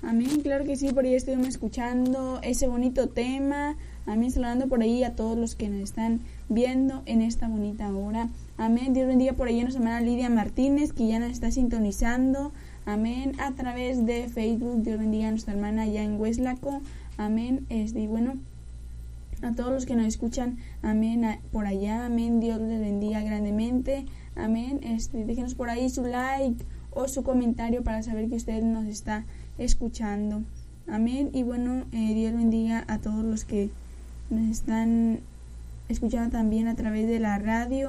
Amén, claro que sí, por ahí estuvimos escuchando ese bonito tema. Amén, saludando por ahí a todos los que nos están viendo en esta bonita hora. Amén, Dios bendiga por ahí a nuestra hermana Lidia Martínez, que ya nos está sintonizando. Amén, a través de Facebook. Dios bendiga a nuestra hermana allá en Hueslaco. Amén, y bueno, a todos los que nos escuchan, amén, por allá, amén, Dios les bendiga grandemente. Amén, déjenos por ahí su like o su comentario para saber que usted nos está escuchando. Amén, y bueno, Dios bendiga a todos los que nos están escuchando también a través de la radio.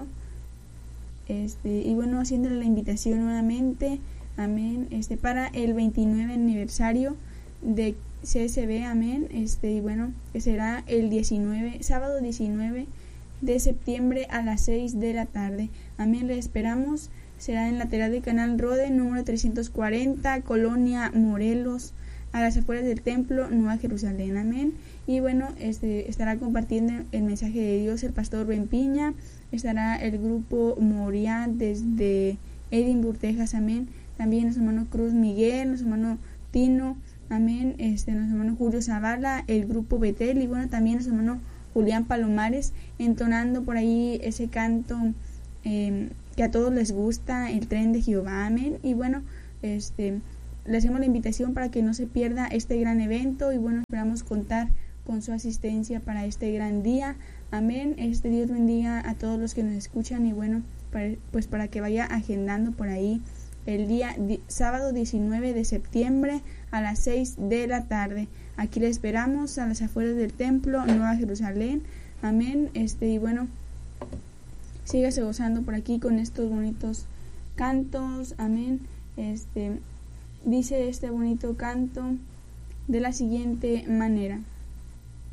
Y bueno, haciéndole la invitación nuevamente, amén, para el 29 aniversario de CSB, amén, y bueno, que será el sábado 19 de septiembre a las 6 de la tarde. Amén, le esperamos. Será en lateral del Canal Rode, número 340, Colonia Morelos, a las afueras del Templo Nueva Jerusalén. Amén. Y bueno, estará compartiendo el mensaje de Dios el pastor Ben Piña. Estará el grupo Moria desde Edimburgo, Texas. Amén. También nuestro hermano Cruz Miguel, nuestro hermano Tino. Amén. Nuestro hermano Julio Zavala, el grupo Betel. Y bueno, también nuestro hermano Julián Palomares, entonando por ahí ese canto que a todos les gusta, el tren de Jehová. Amén. Y bueno, le hacemos la invitación para que no se pierda este gran evento, y bueno, esperamos contar con su asistencia para este gran día. Amén. Dios bendiga a todos los que nos escuchan, y bueno, pues para que vaya agendando por ahí el día sábado 19 de septiembre a las 6 de la tarde. Aquí le esperamos a las afueras del Templo Nueva Jerusalén. Amén. Y bueno, sígase gozando por aquí con estos bonitos cantos. Amén. Dice este bonito canto de la siguiente manera: